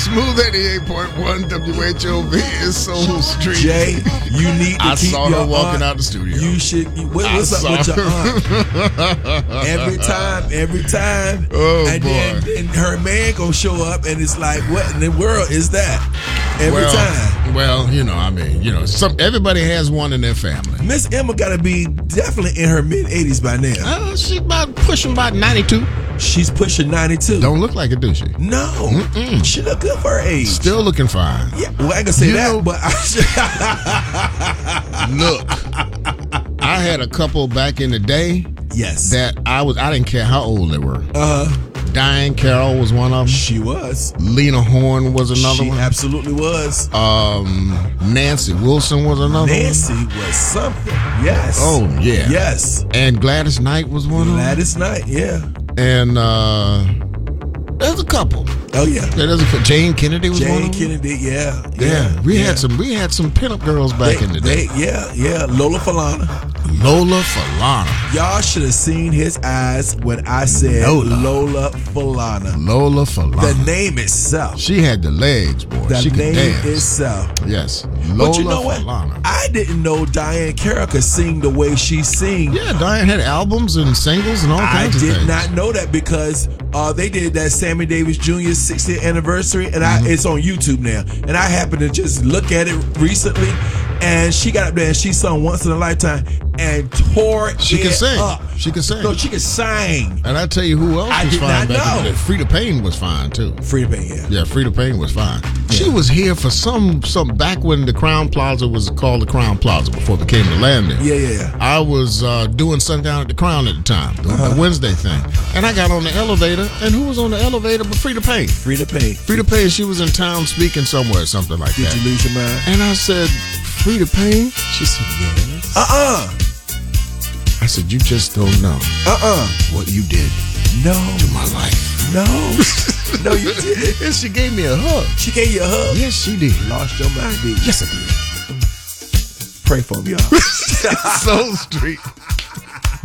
Smooth 88.1 WHOV is Soul Street. Jay, you need to I keep saw your her walking aunt. out the studio. You should. What's up with your aunt? Every time. Oh, and boy. then her man gonna show up, and it's like, what in the world is that? Every time. Well, everybody has one in their family. Miss Emma gotta be definitely in her mid-80s by now. She's pushing about 92. She's pushing 92. Don't look like it, do she? No. Mm-mm. She look good for her age. Still looking fine. Yeah, well, I ain't gonna say that, but Look, I had a couple back in the day. Yes. That I didn't care how old they were. Diane Carroll was one of them. She was. Lena Horne was another She one. absolutely was. Nancy Wilson was another Nancy one. was something. Yes. Oh, yeah. Yes. And Gladys Knight was one of them. Gladys Knight, yeah. And there's a couple. Oh yeah. There's Jane Kennedy was one of them. Jane Kennedy, yeah. Yeah. We had some pinup girls back in the day. Yeah. Lola Falana. Lola Falana. Y'all should have seen his eyes when I said Lola Falana. Lola Falana. The name itself. She had the legs, boy. The She could name dance. itself. Yes. Lola But you know what? Falana. I didn't know Diane Carroll could sing the way she sings. Yeah, Diane had albums and singles and all kinds of things. I did not know that because they did that Sammy Davis Jr. 60th anniversary, and it's on YouTube now. And I happened to just look at it recently, and she got up there and she sung Once in a Lifetime and tore She can sing. up. She can sing. No, she can sing. And I tell you who else I was did fine not back in the know. day. Frida Payne was fine too. Frida Payne, yeah. Yeah, Frida Payne was fine. She was here for some back when the Crown Plaza was called the Crown Plaza before it became the Landing. Yeah. I was doing Sundown at the Crown at the time, doing the Wednesday thing. And I got on the elevator, and who was on the elevator but Frida Payne? Frida Payne. Frida Payne, she was in town speaking somewhere, something like that. Did you lose your mind? And I said, Frida Payne? She said, yes. I said, you just don't know what you did No. to my life. No. No, you didn't. And she gave me a hug. She gave you a hug? Yes, she did. Lost your mind, did you? Yes, I did. Pray for me, y'all. Soul Street.